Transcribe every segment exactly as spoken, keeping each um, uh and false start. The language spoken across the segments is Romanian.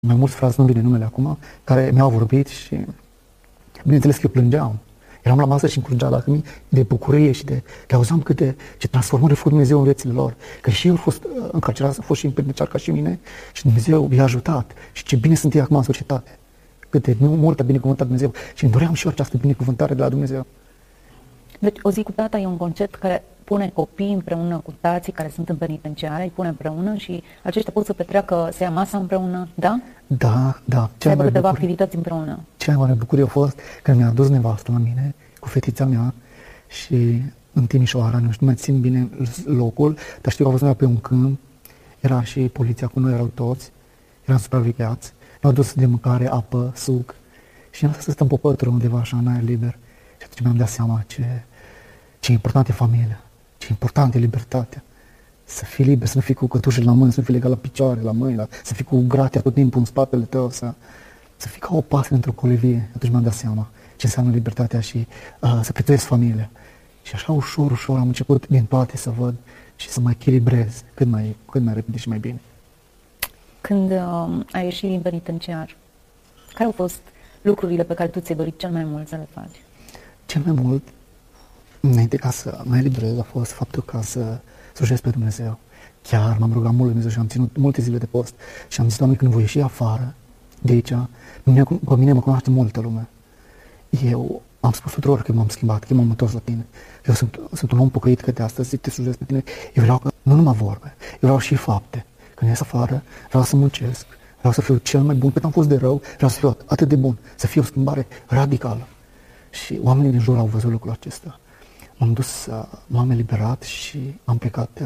mai mulți frați, nu vine numele acum, care mi-au vorbit și bineînțeles că eu plângeam. Eram la masă și îmi curgea lacrimii de bucurie și de că auzeam câte ce transformări a făcut Dumnezeu în viețile lor. Că și eu au fost încarcerați, au fost și împredicear ca și mine și Dumnezeu i-a ajutat. Și ce bine sunt ei acum în societate. Câte multă binecuvântat Dumnezeu. Și îmi doream și eu această binecuvântare de la Dumnezeu. Deci o zi cu tata e un concept care pune copiii împreună cu tații care sunt în penitenciare, îi pune împreună și aceștia pot să petreacă, să ia masa împreună, da? Da, da. Să aibă câteva activități împreună. Cea mai mare bucurie a fost când mi-a adus nevastă la mine cu fetița mea și în Timișoara, nu știu, mai țin bine locul, dar știu că a fost pe un câmp, era și poliția cu noi, erau toți, eram supravegheați, mi-au dus de mâncare, apă, suc și am stat să stăm pe pătură undeva așa, în aer liber. Și atunci mi-am dat seama ce, ce important e familia, ce important e libertatea. Să fii liber, să nu fii cu cătușele la mâini, să nu fii legat la picioare, la mâini, la, să fii cu gratia tot timpul în spatele tău, să, să fii ca o pasăre într-o colivie. Atunci mi-am dat seama ce înseamnă libertatea și uh, să prețuiesc familia. Și așa ușor, ușor am început din toate să văd și să mă echilibrez cât mai, cât mai repede și mai bine. Când uh, ai ieșit din penitenciar, care au fost lucrurile pe care tu ți-ai dorit cel mai mult să le faci? Cel mai mult, înainte ca să mă eliberez, a fost faptul ca să slujesc pe Dumnezeu. Chiar m-am rugat mult Dumnezeu și am ținut multe zile de post și am zis, Doamne, când voi ieși afară de aici, mine, pe mine mă cunoaște multă lume. Eu am spus tuturor că m-am schimbat, că m-am întors la tine. Eu sunt, sunt un om pocăit că de astăzi te slujesc pe tine. Eu vreau că nu numai vorbe, eu vreau și fapte. Când ies afară, vreau să muncesc, vreau să fiu cel mai bun, cât am fost de rău, vreau să fiu atât de bun, să fie o schimbare radicală. Și oamenii din jur au văzut lucrul acesta. M-am dus, m-am eliberat și am plecat.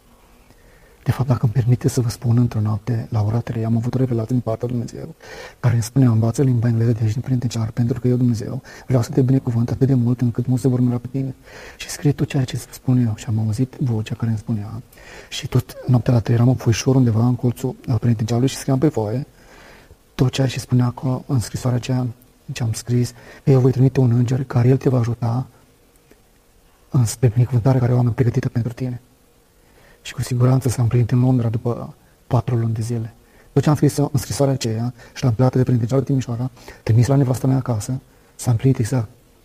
De fapt, dacă îmi permite să vă spun, într-o noapte, la ora trei, am avut o revelație din partea lui Dumnezeu, care îmi spunea, învață limba engleză de aici din penitenciar, pentru că eu, Dumnezeu, vreau să te binecuvânt atât de mult încât mulți se vor mira pe tine. Și scrie tot ceea ce îți spun eu. Și am auzit vocea care îmi spunea. Și tot noaptea la trei eram în foișor undeva în colțul penitenciarului și scriam pe foaie tot ceea ce spunea acolo în scrisoarea aceea ce am scris. Eu voi trimite un înger care el te va ajuta spre binecuvântarea care o am pregătită pentru tine. Și cu siguranță s-a împlinit în Londra după patru luni de zile. Tot ce am scris în scrisoarea aceea și l-am plecat de penitenciarul Timișoara, trimis la nevasta mea acasă, s-a împlinit exact.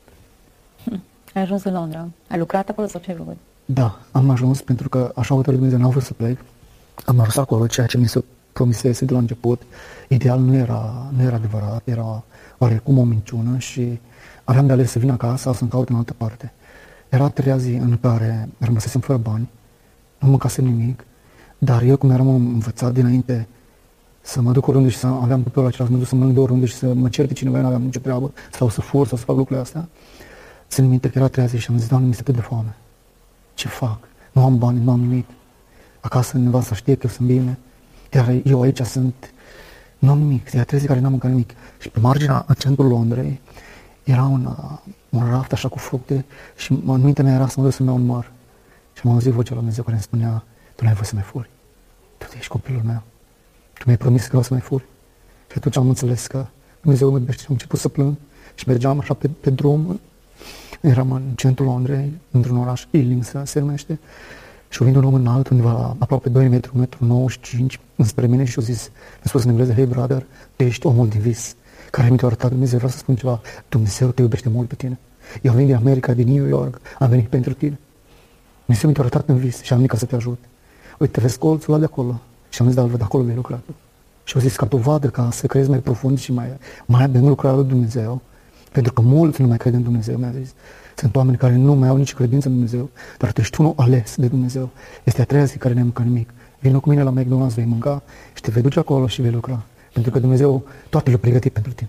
Hm. Ai ajuns în Londra. Ai lucrat acolo sau ce ai făcut? Da, am ajuns pentru că așa o hotărât Dumnezeu, n-am vrut să plec. Am ajuns acolo, ceea ce mi se promisese de la început. Ideal nu era, nu era adevărat, era oarecum o minciună și aveam de ales să vin acasă sau să-mi caut în altă parte. Era a treia zi în care rămăsesem fără bani, nu mâncasem nimic, dar eu, cum eram învățat dinainte să mă duc oriunde și să aveam copilul acela, să mă duc să mănânc de oriunde și să mă certe cineva, nu aveam nicio treabă, sau să fur, sau să fac lucrurile astea, țin minte că era a treia zi și am zis, Doamne, mi-este atât de foame. Ce fac? Nu am bani, nu am nimic. Acasă nevasta știe că eu sunt bine, iar eu aici sunt, nu am nimic. E a treia zi care n-am mâncat nimic. Și pe marginea, în centrul Londrei, era un, un raft așa cu fructe și în mintea mea era să mă duc să-mi iau un măr. Și m-am auzit vocea lui Dumnezeu care îmi spunea, tu n-ai voie să mai furi. Tu ești copilul meu. Tu mi-ai promis că vreau să mai furi. Și atunci am înțeles că Dumnezeu mă iubește și am început să plâng. Și mergeam așa pe, pe drum. Eram în centrul Londrei, într-un oraș, Ealing se numește. Și o vine un om înalt, undeva la aproape doi metri, unu virgulă nouăzeci și cinci, înspre mine și a zis, mi-a spus în engleză, hey brother, tu ești omul din vis, care mi-a arătat Dumnezeu, vreau să spun ceva, Dumnezeu te iubește mult pe tine. Eu am venit din America, din New York, am venit pentru tine. Dumnezeu mi-a arătat în vis și am venit ca să te ajut. Uite, vezi colțul ăla de acolo? Și am zis, da, îl văd, acolo vei lucra. Și au zis, ca dovadă, ca să crezi mai profund și mai, mai adânc lucrarea lui Dumnezeu, pentru că mulți nu mai cred în Dumnezeu, mi-a zis. Sunt oameni care nu mai au nici credință în Dumnezeu, dar tu ești unul ales de Dumnezeu. Este a treia zi care ne-am mâncat nimic. Vino cu mine la McDonald's, vei mânca și te vei duce acolo și vei lucra. Pentru că Dumnezeu toate le-a pregătit pentru tine.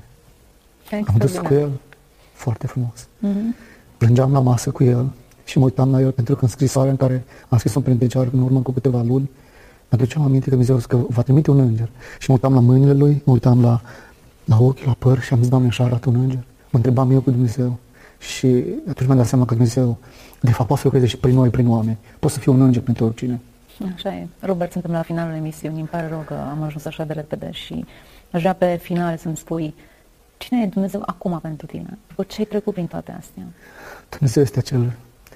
Am dus cu el foarte frumos. Mm-hmm. Plângeam la masă cu el și mă uitam la el, pentru că în scrisoarea în care am scris-o în penitenciar în urmă cu câteva luni, mă aduceam aminte că Dumnezeu că va trimite un înger. Și mă uitam la mâinile lui, mă uitam la, la ochi, la păr și am zis, Doamne, așa arată un înger. Mă întrebam eu cu Dumnezeu. Și atunci mi-am dat seama că Dumnezeu, de fapt, poate să lucreze și prin noi, prin oameni. Poate să fie un înger pentru oricine. Așa e. Robert, suntem la finalul emisiunii. Îmi pare rău că am ajuns așa de repede și aș vrea pe final să-mi spui cine e Dumnezeu acum pentru tine? După ce ai trecut prin toate astea? Dumnezeu este acel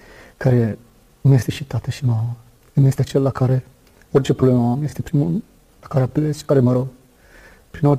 care nu este și tată și mamă. Nu este acel la care orice problemă am, este primul la care apelez și care mă rog. prin orice